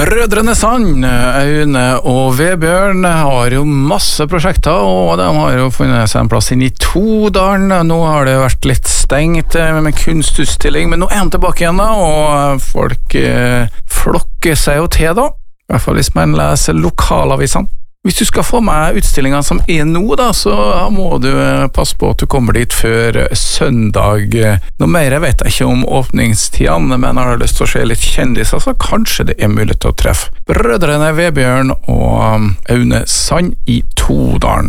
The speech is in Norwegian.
Brødrene Sand, Aune og Vebjørn har jo masse prosjekter, og de har jo funnet seg en plass inn i Todalen. Nå har det vært litt stengt med kunstutstilling, men nå er de tilbake igjen da, og folk flokker seg jo til da, i hvert fall hvis man leser lokalavisene. Hvis du skal få med utstillingene som er nå da, så må du passe på at du kommer dit før søndag. Noe mer vet jeg ikke om åpningstidene, men har du lyst til å se litt kjendiser, så kanskje det er mulig til å treffe Brødrene Vebjørn og Aune Sand i Todalen.